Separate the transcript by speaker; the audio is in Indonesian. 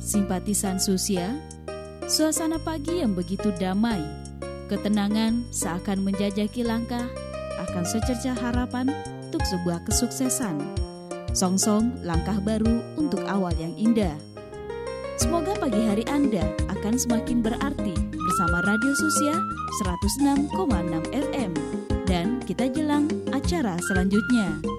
Speaker 1: simpatisan Susia, suasana pagi yang begitu damai, ketenangan seakan menjajaki langkah akan secercah harapan untuk sebuah kesuksesan. Song-song langkah baru untuk awal yang indah. Semoga pagi hari Anda akan semakin berarti bersama Radio Susia 106,6 FM. Dan kita jelang acara selanjutnya.